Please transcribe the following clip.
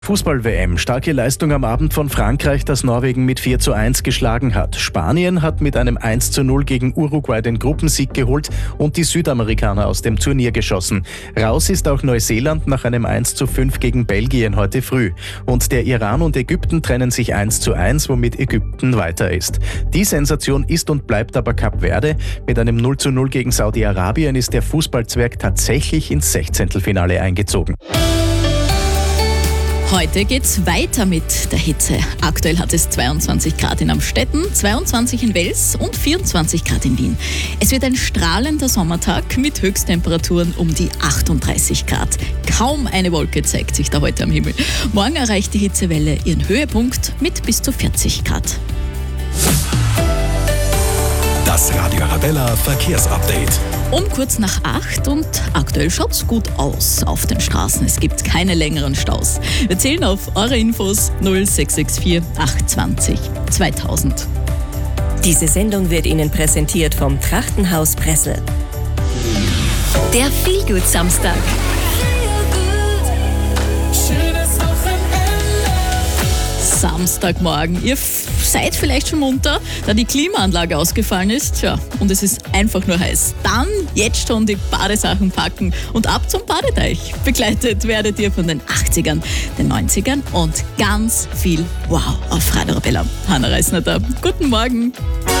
Fußball-WM. Starke Leistung am Abend von Frankreich, das Norwegen mit 4:1 geschlagen hat. Spanien hat mit einem 1:0 gegen Uruguay den Gruppensieg geholt und die Südamerikaner aus dem Turnier geschossen. Raus ist auch Neuseeland nach einem 1:5 gegen Belgien heute früh. Und der Iran und Ägypten trennen sich 1:1, womit Ägypten weiter ist. Die Sensation ist und bleibt aber Kap Verde. Mit einem 0:0 gegen Saudi-Arabien ist der Fußballzwerg tatsächlich ins Sechzehntelfinale eingezogen. Heute geht's weiter mit der Hitze. Aktuell hat es 22 Grad in Amstetten, 22 in Wels und 24 Grad in Wien. Es wird ein strahlender Sommertag mit Höchsttemperaturen um die 38 Grad. Kaum eine Wolke zeigt sich da heute am Himmel. Morgen erreicht die Hitzewelle ihren Höhepunkt mit bis zu 40 Grad. Das Radio Arabella Verkehrsupdate. Um kurz nach 8 und aktuell schaut's gut aus auf den Straßen. Es gibt keine längeren Staus. Wir zählen auf eure Infos 0664 820 2000. Diese Sendung wird Ihnen präsentiert vom Trachtenhaus Pressel. Der Feelgood-Samstag. Samstagmorgen. Ihr seid vielleicht schon munter, da die Klimaanlage ausgefallen ist. Ja, und es ist einfach nur heiß. Dann jetzt schon die Badesachen packen und ab zum Badeteich. Begleitet werdet ihr von den 80ern, den 90ern und ganz viel Wow auf Radio Arabella. Hanna Reisner da. Guten Morgen.